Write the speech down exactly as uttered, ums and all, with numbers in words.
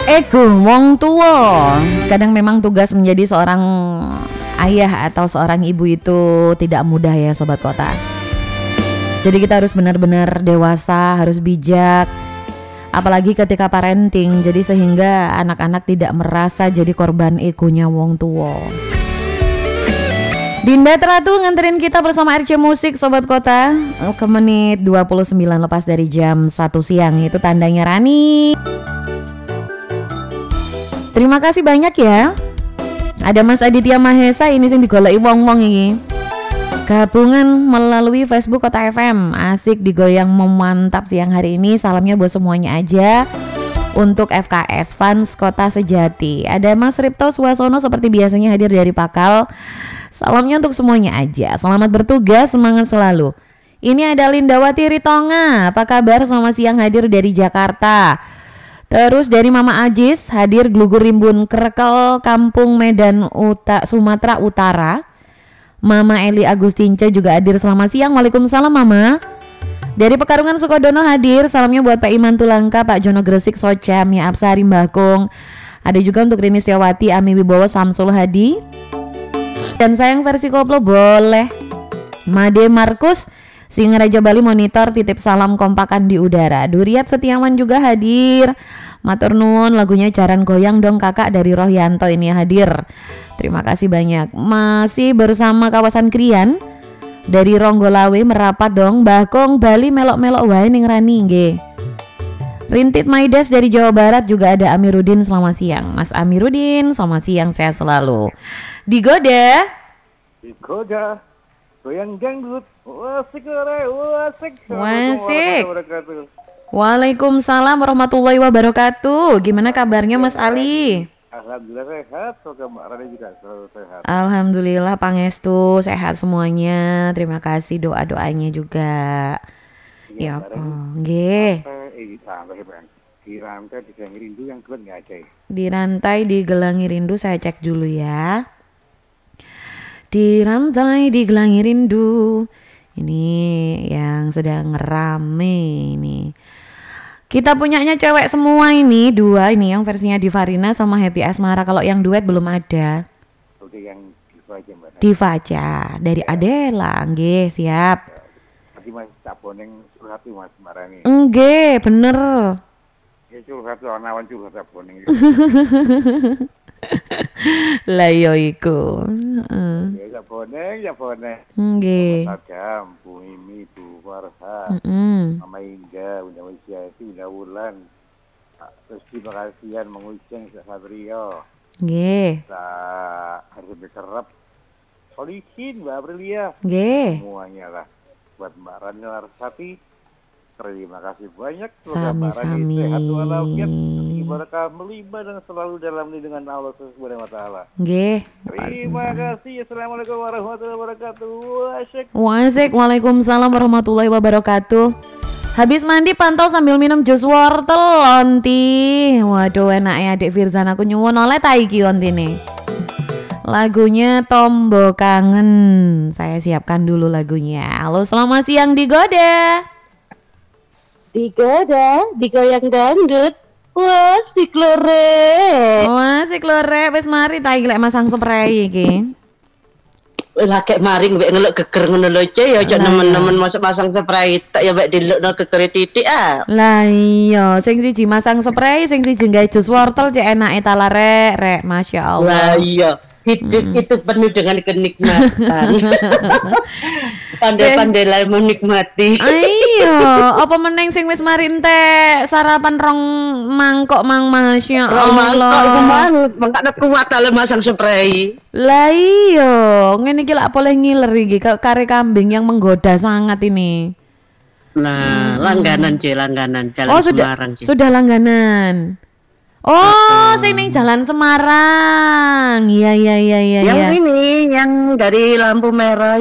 Ego wong tua. Kadang memang tugas menjadi seorang ayah atau seorang ibu itu tidak mudah ya sobat kota. Jadi kita harus benar-benar dewasa, harus bijak. Apalagi ketika parenting, jadi sehingga anak-anak tidak merasa jadi korban egonya wong tua. Dinda Teratu nganterin kita bersama R C Musik sobat kota ke menit dua puluh sembilan lepas dari jam satu siang. Itu tandanya Rani. Terima kasih banyak ya. Ada Mas Aditya Mahesa ini sing digoleki wong-wong ini. Gabungan melalui Facebook Kota F M. Asik digoyang memantap siang hari ini. Salamnya buat semuanya aja. Untuk F K S Fans Kota Sejati. Ada Mas Ripto Suwasono seperti biasanya hadir dari Pakal. Salamnya untuk semuanya aja. Selamat bertugas, semangat selalu. Ini ada Lindawati Ritonga. Apa kabar? Selamat siang hadir dari Jakarta. Terus dari Mama Ajis hadir Glugur Rimbun Kerkel Kampung Medan Uta, Sumatera Utara. Mama Eli Agustince juga hadir. Selamat siang. Waalaikumsalam Mama. Dari Pekarungan Sukodono hadir. Salamnya buat Pak Iman Tulangka, Pak Jono Gresik Socam, Ya Absari Mbakung. Ada juga untuk Rini Setiawati, Ami Wibowo, Samsul Hadi. Dan sayang versi koplo boleh. Made Markus Singaraja Bali monitor, titip salam kompakan di udara. Duriat Setiawan juga hadir. Matur nuwun, lagunya Jaran Goyang dong kakak dari Rohyanto ini hadir. Terima kasih banyak. Masih bersama kawasan Krian dari Ronggolawe merapat dong. Bakong Bali melok-melok wae ning Rani nggih. Rintit Maidas dari Jawa Barat juga ada Amiruddin. Selamat siang Mas Amiruddin. Selamat siang, sehat selalu. Digoda. Digoda. Goyang dangdut. Wasik ore, wasik. Wasik. Waalaikumsalam warahmatullahi wabarakatuh. Gimana kabarnya Mas Ali? Alhamdulillah sehat, semoga Mbak Rani juga selalu sehat. Alhamdulillah pangestu sehat semuanya. Terima kasih doa-doanya juga. Ya ampun, nggih. Di rantai di Gelangi Rindu yang keluar nggak ada. Di rantai di Gelangi Rindu saya cek dulu ya. Di rantai di Gelangi Rindu. Ini yang sedang rame ini. Kita punyanya cewek semua ini, dua ini yang versinya Divarina sama Happy Asmara. Kalau yang duet belum ada. Oke, yang Diva aja Mbak. Diva aja dari Adela, nggih, siap. Tadi Mas Caboneng curhat tuh Mas Marani. Nggih, bener. Ya curhat tuh awan curhat Caboneng. Lah yo iku. Heeh. Ya Caboneng, ya Caboneng. Nggih. Sadam, Bu Mimi, Bu Farha, Heeh. Mama Indah, Bunda Wisyati, Bunda Wulan. Terus terima kasihan menguceng Satrio. Nggih. Nah, harus berserap. Solihin Mbak Aprilia. Nggih. Semuanya lah. Buat Mbak Rani Larsati, terima kasih banyak. Sami-sami. Sehat walafiat, barakah melimpah dan selalu dalam lindungan Allah Subhanahu wa taala. Nggih. Terima kasih. Assalamualaikum warahmatullahi wabarakatuh. Wasyik. Wasik, waalaikumsalam warahmatullahi wabarakatuh. Habis mandi pantau sambil minum jus wortel onti. Waduh enak ya Adik Firzan, aku nyuwun oleh ta iki ontine. Lagunya Tombo Kangen. Saya siapkan dulu lagunya. Halo, selamat siang Digoda. Digoda, digoyang dangdut. Wah, si klore. Wah, si klore wis mari ta iki lek masang spray iki. Lah kek maring mek ngeluk geger ngono lho Ce ya aja nemen-nemen masuk pasang spray tak ya mek dilukno geger titik ah. Lah iya, sing siji masang spray, sing siji gawe jus wortel cek enake ta rek, rek, masyaallah. Lah iya. Hidup hmm. itu penuh dengan kenikmatan. Pandai-pandai lah menikmati. Ayo, apa meneng sing wis mari entek sarapan rong mangkok mang Masya Allah. Mangkok iku mang mangkane kuat ale masang spray. Lah iya, ngene iki lak boleh ngiler iki kare kambing yang menggoda sangat ini. Nah, hmm. langganan C, langganan Jalan oh, sudah, Semarang C. Sudah langganan. Oh, uh, sing ning Jalan Semarang. Iya iya iya iya. Yang ya. ini yang dari lampu merah